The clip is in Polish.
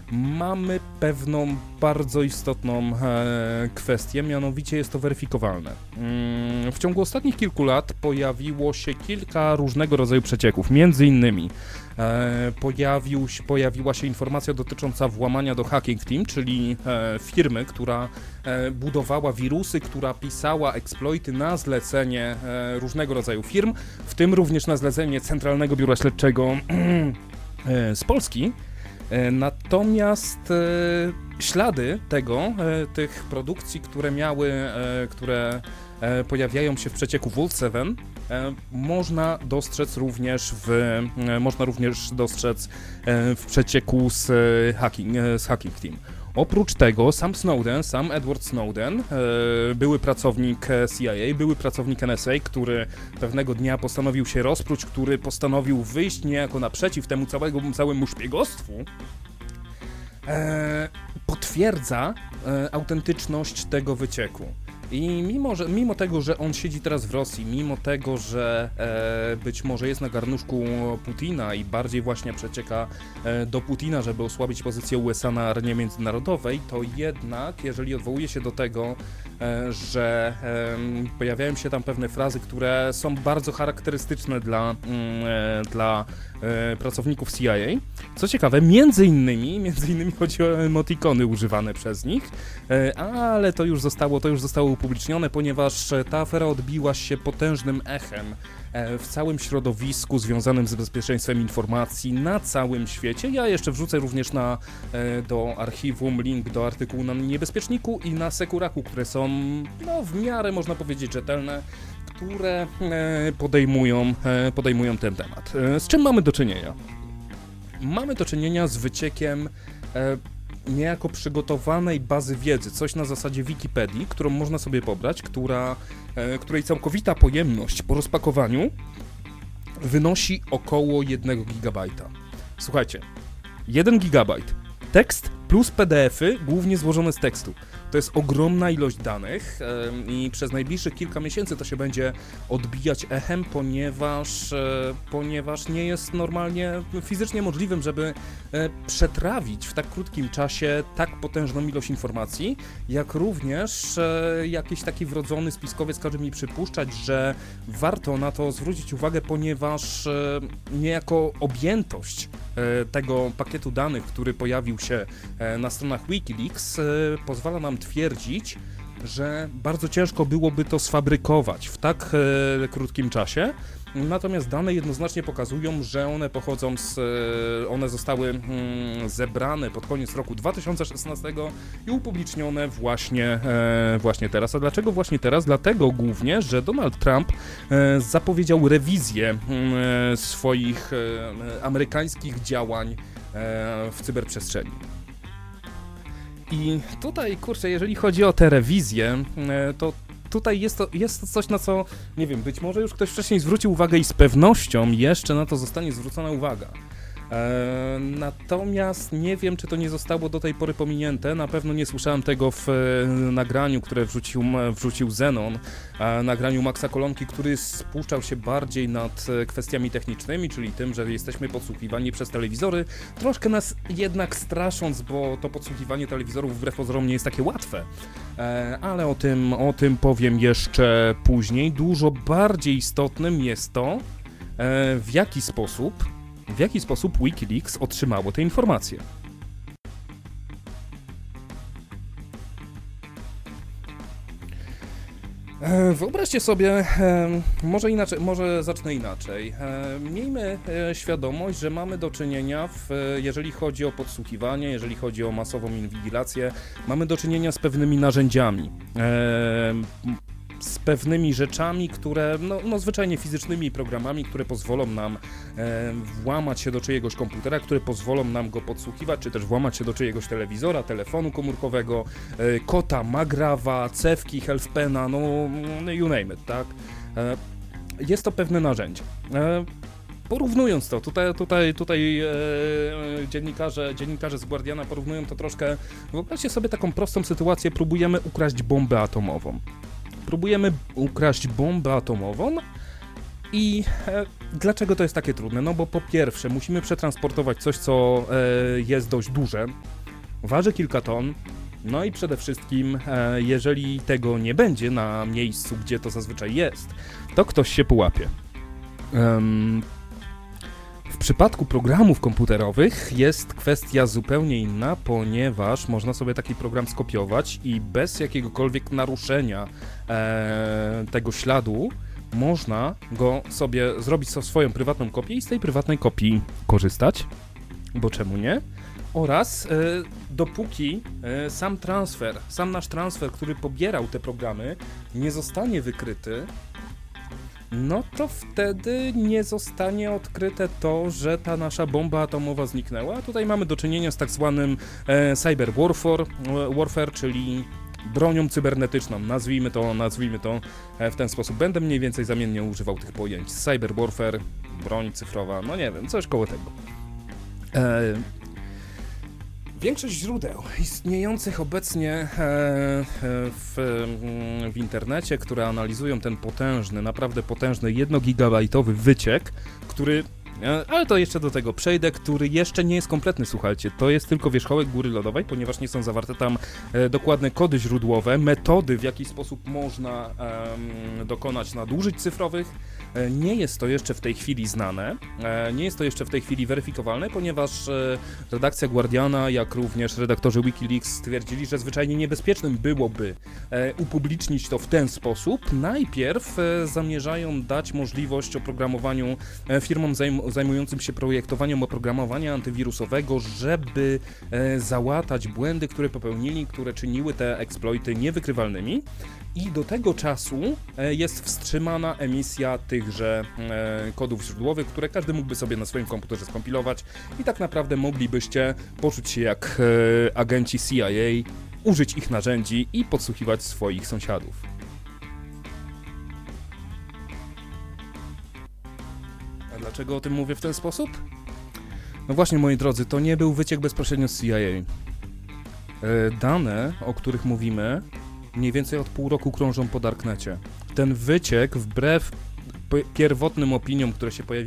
mamy pewną bardzo istotną kwestię, mianowicie jest to weryfikowalne. W ciągu ostatnich kilku lat pojawiło się kilka różnego rodzaju przecieków, między innymi pojawiła się informacja dotycząca włamania do Hacking Team, czyli firmy, która budowała wirusy, która pisała exploity na zlecenie różnego rodzaju firm, w tym również na zlecenie Centralnego Biura Śledczego z Polski. Natomiast ślady tych produkcji, które pojawiają się w przecieku Wolf 7, można również dostrzec w przecieku z Hacking Team. Oprócz tego sam Edward Snowden, były pracownik CIA, były pracownik NSA, który pewnego dnia postanowił się rozpróć, który postanowił wyjść niejako naprzeciw temu całemu szpiegostwu, potwierdza autentyczność tego wycieku. I mimo tego, że on siedzi teraz w Rosji, mimo tego, że być może jest na garnuszku Putina i bardziej właśnie przecieka do Putina, żeby osłabić pozycję USA na arenie międzynarodowej, to jednak, jeżeli odwołuje się do tego, że pojawiają się tam pewne frazy, które są bardzo charakterystyczne dla pracowników CIA. Co ciekawe, między innymi chodzi o emotikony używane przez nich, ale to już zostało upublicznione, ponieważ ta afera odbiła się potężnym echem w całym środowisku związanym z bezpieczeństwem informacji na całym świecie. Ja jeszcze wrzucę również do archiwum link do artykułu na Niebezpieczniku i na Sekuraku, które są w miarę, można powiedzieć, rzetelne, które podejmują ten temat. Z czym mamy do czynienia? Mamy do czynienia z wyciekiem niejako przygotowanej bazy wiedzy, coś na zasadzie Wikipedii, którą można sobie pobrać, której całkowita pojemność po rozpakowaniu wynosi około 1 GB. Słuchajcie, 1 GB, tekst plus PDF-y, głównie złożone z tekstu. To jest ogromna ilość danych i przez najbliższych kilka miesięcy to się będzie odbijać echem, ponieważ nie jest normalnie fizycznie możliwym, żeby przetrawić w tak krótkim czasie tak potężną ilość informacji, jak również jakiś taki wrodzony spiskowiec każe mi przypuszczać, że warto na to zwrócić uwagę, ponieważ niejako objętość tego pakietu danych, który pojawił się na stronach Wikileaks, pozwala nam twierdzić, że bardzo ciężko byłoby to sfabrykować w tak krótkim czasie. Natomiast dane jednoznacznie pokazują, że one zostały zebrane pod koniec roku 2016 i upublicznione właśnie teraz. A dlaczego właśnie teraz? Dlatego głównie, że Donald Trump zapowiedział rewizję swoich amerykańskich działań w cyberprzestrzeni. I tutaj, kurczę, jeżeli chodzi o tę rewizję, to tutaj jest to coś, na co, nie wiem, być może już ktoś wcześniej zwrócił uwagę i z pewnością jeszcze na to zostanie zwrócona uwaga. Natomiast nie wiem, czy to nie zostało do tej pory pominięte. Na pewno nie słyszałem tego w nagraniu, które wrzucił Zenon, nagraniu Maxa Kolonki, który spuszczał się bardziej nad kwestiami technicznymi, czyli tym, że jesteśmy podsłuchiwani przez telewizory, troszkę nas jednak strasząc, bo to podsłuchiwanie telewizorów wbrew pozorom nie jest takie łatwe. Ale o tym powiem jeszcze później. Dużo bardziej istotnym jest to, w jaki sposób Wikileaks otrzymało te informacje. Wyobraźcie sobie, może zacznę inaczej. Miejmy świadomość, że mamy do czynienia, jeżeli chodzi o podsłuchiwanie, jeżeli chodzi o masową inwigilację, mamy do czynienia z pewnymi narzędziami. Z pewnymi rzeczami, które, zwyczajnie fizycznymi programami, które pozwolą nam włamać się do czyjegoś komputera, które pozwolą nam go podsłuchiwać, czy też włamać się do czyjegoś telewizora, telefonu komórkowego, kota, magrawa, cewki, healthpena, you name it, tak? Jest to pewne narzędzie. Porównując to, tutaj dziennikarze z Guardiana porównują to troszkę, wyobraźcie sobie taką prostą sytuację, próbujemy ukraść bombę atomową. I dlaczego to jest takie trudne? No bo po pierwsze musimy przetransportować coś, co jest dość duże, waży kilka ton, no i przede wszystkim jeżeli tego nie będzie na miejscu, gdzie to zazwyczaj jest, to ktoś się połapie. W przypadku programów komputerowych jest kwestia zupełnie inna, ponieważ można sobie taki program skopiować i bez jakiegokolwiek naruszenia tego śladu można go sobie zrobić swoją prywatną kopię i z tej prywatnej kopii korzystać, bo czemu nie? Oraz dopóki sam nasz transfer, który pobierał te programy, nie zostanie wykryty, no to wtedy nie zostanie odkryte to, że ta nasza bomba atomowa zniknęła. Tutaj mamy do czynienia z tak zwanym cyber warfare, czyli bronią cybernetyczną. Nazwijmy to w ten sposób. Będę mniej więcej zamiennie używał tych pojęć. Cyber warfare, broń cyfrowa, no nie wiem, coś koło tego. Większość źródeł istniejących obecnie w internecie, które analizują ten potężny, naprawdę potężny 1-gigabajtowy wyciek, który, ale to jeszcze do tego przejdę, który jeszcze nie jest kompletny, słuchajcie, to jest tylko wierzchołek góry lodowej, ponieważ nie są zawarte tam dokładne kody źródłowe, metody, w jaki sposób można dokonać nadużyć cyfrowych. Nie jest to jeszcze w tej chwili znane, nie jest to jeszcze w tej chwili weryfikowalne, ponieważ redakcja Guardiana, jak również redaktorzy Wikileaks stwierdzili, że zwyczajnie niebezpiecznym byłoby upublicznić to w ten sposób. Najpierw zamierzają dać możliwość oprogramowaniu firmom zajmującym się projektowaniem oprogramowania antywirusowego, żeby załatać błędy, które popełnili, które czyniły te exploity niewykrywalnymi. I do tego czasu jest wstrzymana emisja tychże kodów źródłowych, które każdy mógłby sobie na swoim komputerze skompilować i tak naprawdę moglibyście poczuć się jak agenci CIA, użyć ich narzędzi i podsłuchiwać swoich sąsiadów. A dlaczego o tym mówię w ten sposób? No właśnie, moi drodzy, to nie był wyciek bezpośrednio z CIA. Dane, o których mówimy, mniej więcej od pół roku krążą po darknecie. Ten wyciek, wbrew pierwotnym opiniom, które się pojawiły